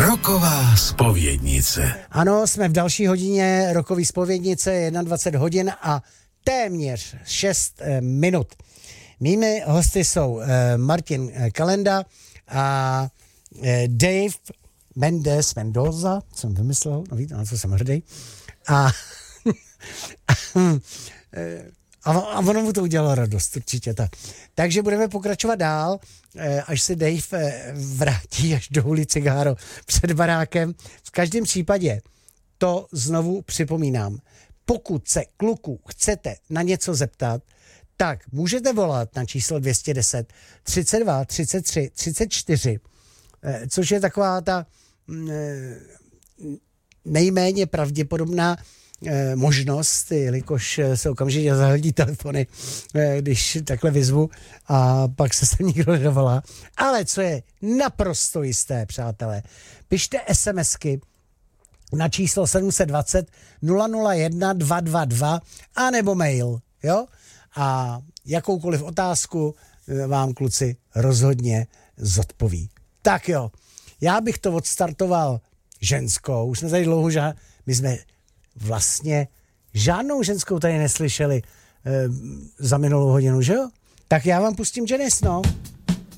Roková zpovědnice. Ano, jsme v další hodině rokový zpovědnice, 21 hodin a téměř 6 minut. Mými hosty jsou Martin Kalenda a Dave Mendoza, jsem vymyslel, no víte, na co jsem hrdý. A ono mu to udělalo radost, určitě tak. Takže budeme pokračovat dál, až se Dave vrátí až do ulici Gáro před barákem. V každém případě to znovu připomínám. Pokud se kluku chcete na něco zeptat, tak můžete volat na číslo 210 32 33 34, což je taková ta nejméně pravděpodobná možnost, jelikož se okamžitě zahledí telefony, když takhle vyzvu a pak se nikdo nedovolá. Ale co je naprosto jisté, přátelé, pište SMSky na číslo 720 001 222 a nebo mail, jo? A jakoukoliv otázku vám kluci rozhodně zodpoví. Tak jo, já bych to odstartoval ženskou, už jsme tady dlouho, my jsme vlastně žádnou ženskou tady neslyšeli za minulou hodinu, že jo? Tak já vám pustím Janis, no.